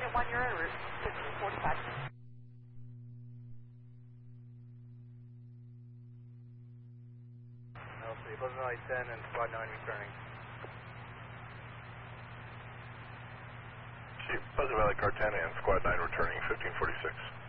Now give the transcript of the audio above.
1, you're en route, 1545. LC, Pleasant Valley 10 and Squad 9 returning. Chief, Pleasant Valley Car 10 and Squad 9 returning, 1546.